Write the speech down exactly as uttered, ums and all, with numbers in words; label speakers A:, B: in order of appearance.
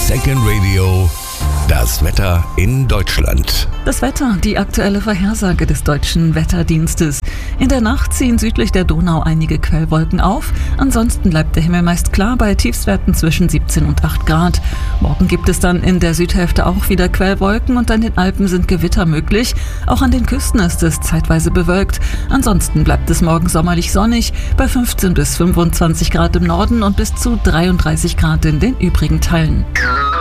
A: Second Radio, das Wetter in Deutschland.
B: Das Wetter, die aktuelle Vorhersage des Deutschen Wetterdienstes. In der Nacht ziehen südlich der Donau einige Quellwolken auf. Ansonsten bleibt der Himmel meist klar bei Tiefstwerten zwischen siebzehn und acht Grad. Morgen gibt es dann in der Südhälfte auch wieder Quellwolken und an den Alpen sind Gewitter möglich. Auch an den Küsten ist es zeitweise bewölkt. Ansonsten bleibt es morgen sommerlich sonnig bei fünfzehn bis fünfundzwanzig Grad im Norden und bis zu dreiunddreißig Grad in den übrigen Teilen.